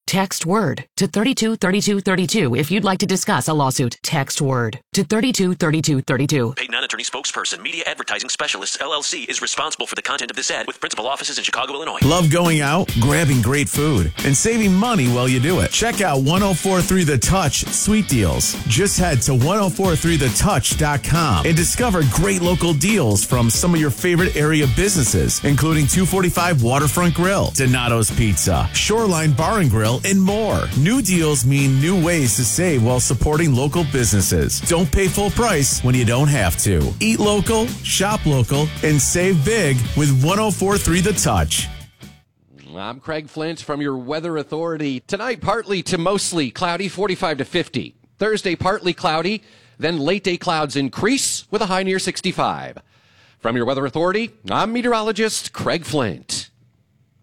Text WORD to 323232 if you'd like to discuss a lawsuit. Text WORD to 323232. Paid non-attorney spokesperson, Media Advertising Specialists, LLC, is responsible for the content of this ad with principal offices in Chicago, Illinois. Love going out, grabbing great food, and saving money while you do it? Check out 1043 The Touch Sweet Deals. Just head to 1043thetouch.com and discover great local deals from some of your favorite area businesses, including 245 Waterfront Grill, Donato's Pizza, Shoreline Bar and Grill, and more. New deals mean new ways to save while supporting local businesses. Don't pay full price when you don't have to. Eat local, shop local, and save big with 1043 The Touch. I'm Craig Flint from your Weather Authority. Tonight, partly to mostly cloudy, 45 to 50. Thursday, partly cloudy, then late day clouds increase with a high near 65. From your Weather Authority, I'm meteorologist Craig Flint.